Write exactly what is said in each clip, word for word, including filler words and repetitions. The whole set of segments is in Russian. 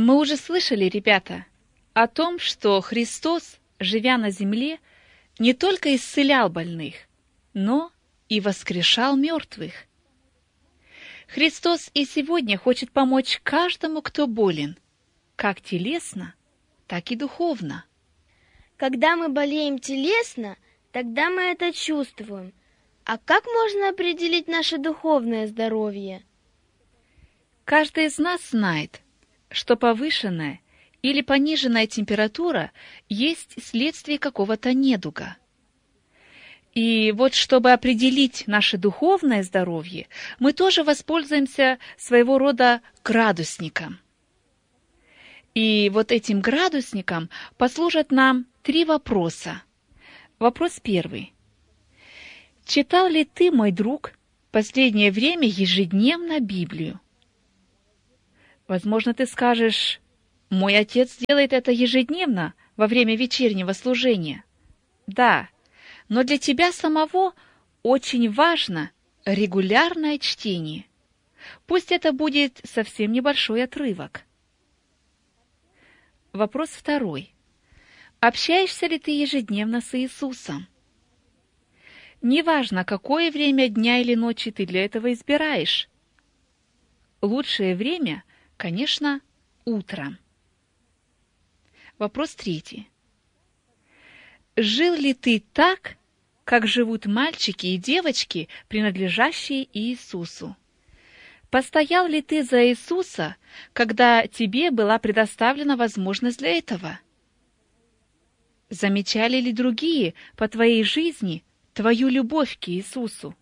Мы уже слышали, ребята, о том, что Христос, живя на земле, не только исцелял больных, но и воскрешал мертвых. Христос и сегодня хочет помочь каждому, кто болен, как телесно, так и духовно. Когда мы болеем телесно, тогда мы это чувствуем. А как можно определить наше духовное здоровье? Каждый из нас знает, что повышенная или пониженная температура есть следствие какого-то недуга. И вот чтобы определить наше духовное здоровье, мы тоже воспользуемся своего рода градусником. И вот этим градусником послужат нам три вопроса. Вопрос первый. Читал ли ты, мой друг, в последнее время ежедневно Библию? Возможно, ты скажешь, мой отец делает это ежедневно во время вечернего служения. Да, но для тебя самого очень важно регулярное чтение. Пусть это будет совсем небольшой отрывок. Вопрос второй. Общаешься ли ты ежедневно с Иисусом? Неважно, какое время дня или ночи ты для этого избираешь. Лучшее время, конечно, утром. Вопрос третий. Жил ли ты так, как живут мальчики и девочки, принадлежащие Иисусу? Постоял ли ты за Иисуса, когда тебе была предоставлена возможность для этого? Замечали ли другие по твоей жизни твою любовь к Иисусу?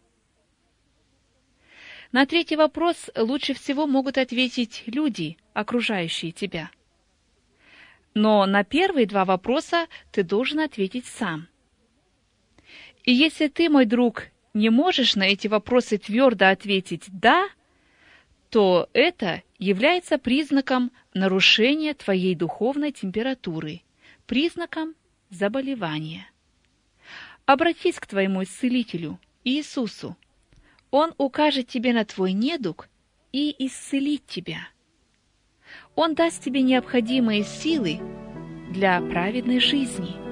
На третий вопрос лучше всего могут ответить люди, окружающие тебя. Но на первые два вопроса ты должен ответить сам. И если ты, мой друг, не можешь на эти вопросы твердо ответить «да», то это является признаком нарушения твоей духовной температуры, признаком заболевания. Обратись к твоему исцелителю, Иисусу. Он укажет тебе на твой недуг и исцелит тебя. Он даст тебе необходимые силы для праведной жизни.